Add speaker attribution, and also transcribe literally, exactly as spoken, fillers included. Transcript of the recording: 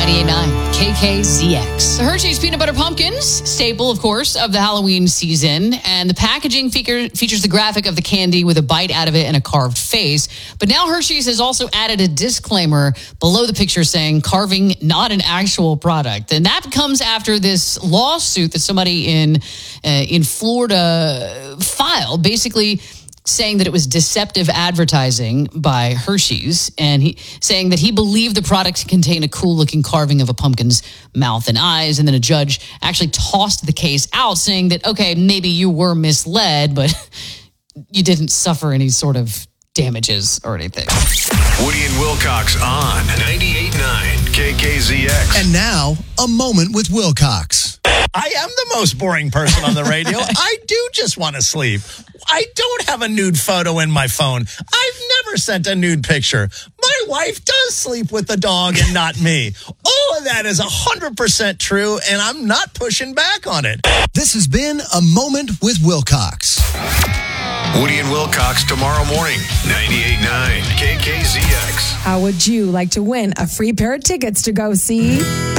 Speaker 1: ninety-eight point nine K K Z X. Hershey's Peanut Butter Pumpkins, staple, of course, of the Halloween season. And the packaging fe- features the graphic of the candy with a bite out of it and a carved face. But now Hershey's has also added a disclaimer below the picture saying carving not an actual product. And that comes after this lawsuit that somebody in uh, in Florida filed, basically saying that it was deceptive advertising by Hershey's, and he saying that he believed the product contained a cool-looking carving of a pumpkin's mouth and eyes, and then a judge actually tossed the case out, saying that, okay, maybe you were misled, but you didn't suffer any sort of damages or anything.
Speaker 2: Woody and Wilcox on ninety-eight point nine K K Z X.
Speaker 3: And now, a moment with Wilcox.
Speaker 4: I am the most boring person on the radio. I do just want to sleep. I don't have a nude photo in my phone. I've never sent a nude picture. My wife does sleep with the dog and not me. All of that is one hundred percent true, and I'm not pushing back on it.
Speaker 3: This has been A Moment with Wilcox.
Speaker 2: Woody and Wilcox tomorrow morning, ninety-eight point nine K K Z X.
Speaker 5: How would you like to win a free pair of tickets to go see